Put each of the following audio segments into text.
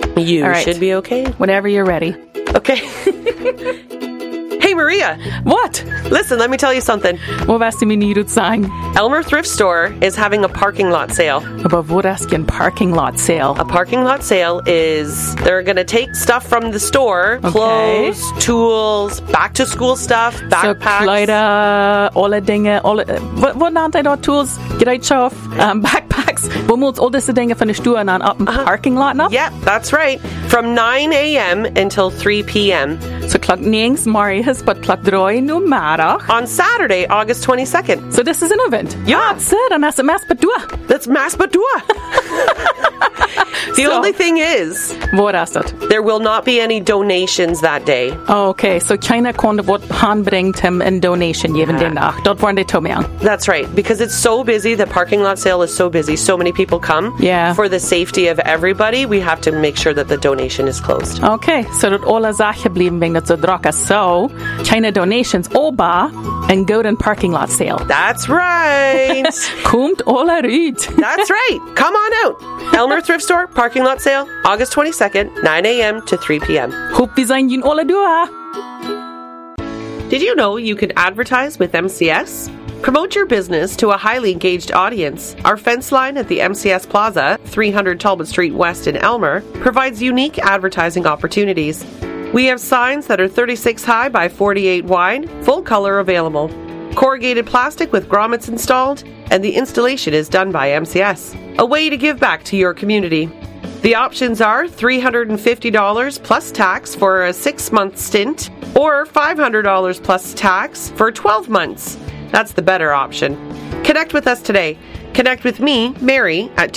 You All right. should be okay. Whenever you're ready. Okay. Hey, Maria. What? Listen, let me tell you something. Vad var det min nyhet sang? Elmer Thrift Store is having a parking lot sale. About vad är en parking lot sale? A parking lot sale is they're going to take stuff from the store, clothes, tools, back to school stuff, Så backpacks. kläder, alla dinge, vad är det tools, gereedschap, backpacks, vad måste alla dessa dinge från sturen upp en parking lot nå? Yep, that's right. From 9 a.m. until 3 p.m. Så klok 9 morgens, but klok 3 nu middag. on Saturday, August 22nd. So this is an event. Ja. That's it, and that's a mass badua. That's Maspadua. The So- only thing is, Vad är det? there will not be any donations that day. Okay, so China kunde vårt handbringt hem en donation given den dag. Dort var det tomgang. That's right, because it's so busy. The parking lot sale is so busy. So many people come. Yeah. For the safety of everybody, we have to make sure that the donation is closed. Okay, so dort alla Sachen blieben wegen zu draka. So China donations oba and go to parking lot sale. That's right. Kommt alla ut. That's right. Come on out. Elmer Thrift Store, parking lot sale, August 22nd, 9 a.m. to 3 p.m. Hope vi sein jün alla dua. Did you know you can advertise with MCS? Promote your business to a highly engaged audience. Our fence line at the MCS Plaza, 300 Talbot Street West in Elmer, provides unique advertising opportunities. We have signs that are 36 high by 48 wide, full color available. Corrugated plastic with grommets installed, and the installation is done by MCS. A way to give back to your community. The options are $350 plus tax for a 6-month stint, or $500 plus tax for 12 months. That's the better option. Connect with us today. Connect with me, Mary, at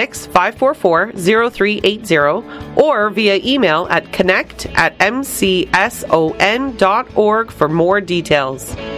226-544-0380 or via email at connect@mcson.org for more details.